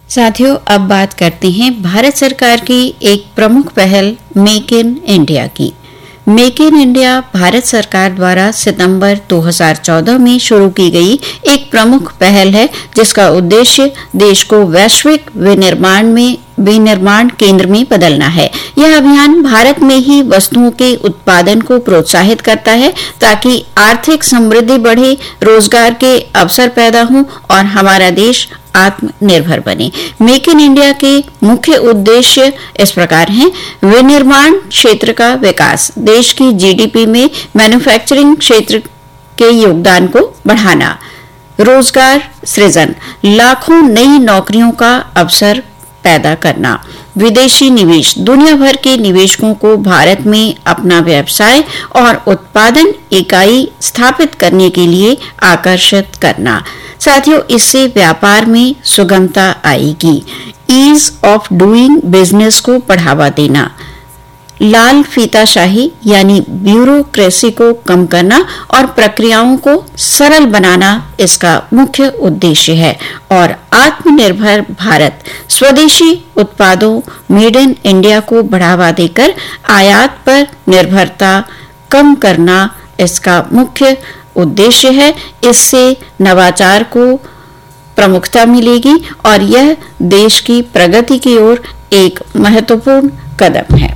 साथियों, अब बात करते हैं भारत सरकार की एक प्रमुख पहल मेक इन इंडिया की। मेक इन इंडिया भारत सरकार द्वारा सितंबर 2014 में शुरू की गई एक प्रमुख पहल है, जिसका उद्देश्य देश को वैश्विक विनिर्माण केंद्र में बदलना है। यह अभियान भारत में ही वस्तुओं के उत्पादन को प्रोत्साहित करता है ताकि आर्थिक समृद्धि बढ़े, रोजगार के अवसर पैदा हों और हमारा देश आत्मनिर्भर बने। मेक इन इंडिया के मुख्य उद्देश्य इस प्रकार हैं: विनिर्माण क्षेत्र का विकास, देश की जीडीपी में मैन्युफैक्चरिंग क्षेत्र के योगदान को बढ़ाना, रोजगार सृजन, लाखों नई नौकरियों का अवसर पैदा करना, विदेशी निवेश, दुनिया भर के निवेशकों को भारत में अपना व्यवसाय और उत्पादन इकाई स्थापित करने के लिए आकर्षित करना। साथियों, इससे व्यापार में सुगमता आएगी, ईज ऑफ डूइंग बिजनेस को बढ़ावा देना, लाल फीताशाही यानी ब्यूरोक्रेसी को कम करना और प्रक्रियाओं को सरल बनाना इसका मुख्य उद्देश्य है। और आत्मनिर्भर भारत, स्वदेशी उत्पादों मेड इन इंडिया को बढ़ावा देकर आयात पर निर्भरता कम करना इसका मुख्य उद्देश्य है। इससे नवाचार को प्रमुखता मिलेगी और यह देश की प्रगति की ओर एक महत्वपूर्ण कदम है।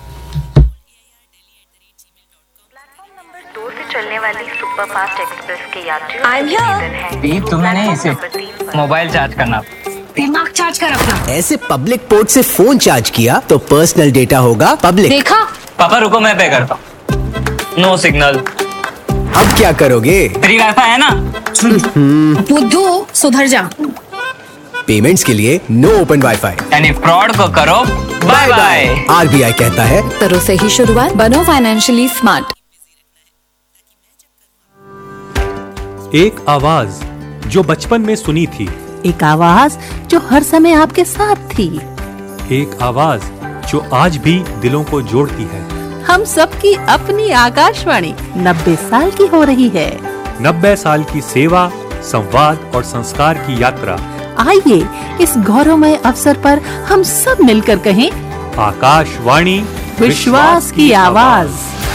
चलने वाली सुपरफास्ट एक्सप्रेस के यात्रियों तुम्हें नहीं, इसे मोबाइल चार्ज करना, दिमाग चार्ज कर अपना। ऐसे पब्लिक पोर्ट से फोन चार्ज किया तो पर्सनल डेटा होगा पब्लिक। देखा? पापा रुको, मैं पे करता हूँ। No signal. अब क्या करोगे? फ्री वाईफाई है ना। बुद्धू सुधर जा। पेमेंट्स के लिए नो ओपन वाईफाई, यानी फ्रॉड को करो बाय बाय। आरबीआई कहता है, करो सही शुरुआत, बनो फाइनेंशियली स्मार्ट। एक आवाज जो बचपन में सुनी थी, एक आवाज जो हर समय आपके साथ थी, एक आवाज जो आज भी दिलों को जोड़ती है। हम सबकी अपनी आकाशवाणी 90 साल की हो रही है। 90 साल की सेवा, संवाद और संस्कार की यात्रा। आइए इस गौरवमय अवसर पर हम सब मिलकर कहें, आकाशवाणी, विश्वास की आवाज।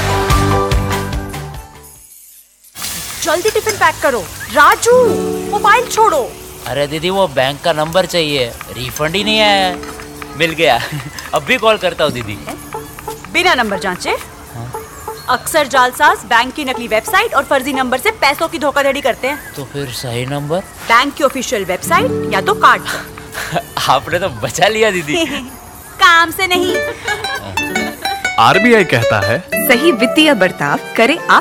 जल्दी टिफिन पैक करो। राजू, मोबाइल छोड़ो। अरे दीदी, वो बैंक का नंबर चाहिए, रिफंड ही नहीं आया है। मिल गया। अब भी कॉल करता हूँ दीदी। बिना नंबर जांचे? अक्सर जालसाज बैंक की नकली वेबसाइट और फर्जी नंबर से पैसों की धोखाधड़ी करते हैं। तो फिर सही नंबर? बैंक की ऑफिशियल वेबसाइट या तो कार्ड पर। आपने तो बचा लिया दीदी। काम से नहीं। आरबीआई कहता है, सही वित्तीय बर्ताव करे आप